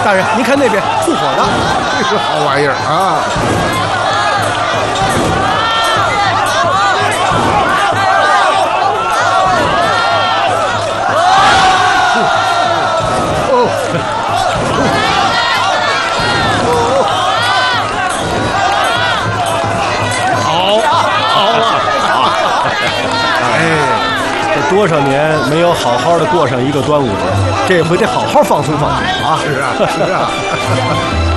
大人，您看那边吐火的， 这是好玩意儿啊！ 多少年没有好好的过上一个端午节，这回得好好放松放松啊！ 是啊，是啊。